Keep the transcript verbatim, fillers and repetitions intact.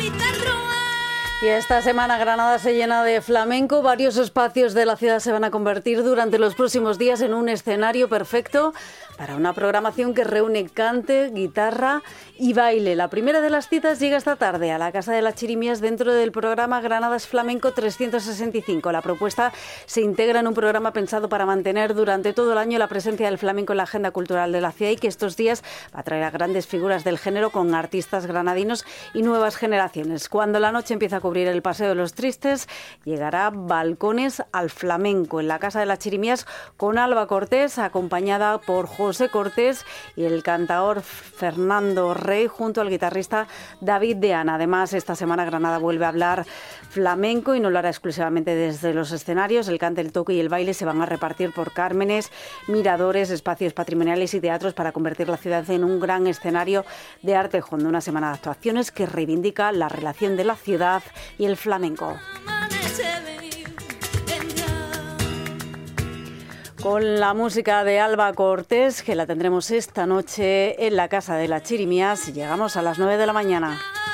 Y esta semana Granada se llena de flamenco. Varios espacios de la ciudad se van a convertir durante los próximos días en un escenario perfecto para una programación que reúne cante, guitarra y baile. La primera de las citas llega esta tarde a la Casa de las Chirimías dentro del programa Granadas Flamenco trescientos sesenta y cinco. La propuesta se integra en un programa pensado para mantener durante todo el año la presencia del flamenco en la agenda cultural de la ciudad y que estos días va a traer a grandes figuras del género con artistas granadinos y nuevas generaciones. Cuando la noche empieza a cubrir el Paseo de los Tristes, llegará Balcones al Flamenco en la Casa de las Chirimías con Alba Cortés, acompañada por José Cortés y el cantaor Fernando Rey, junto al guitarrista David de Ana. Además, esta semana Granada vuelve a hablar flamenco y no lo hará exclusivamente desde los escenarios. El cante, el toque y el baile se van a repartir por cármenes, miradores, espacios patrimoniales y teatros para convertir la ciudad en un gran escenario de arte hondo. Una semana de actuaciones que reivindica la relación de la ciudad y el flamenco. Con la música de Alba Cortés, que la tendremos esta noche en la Casa de las Chirimías, llegamos a las nueve de la mañana.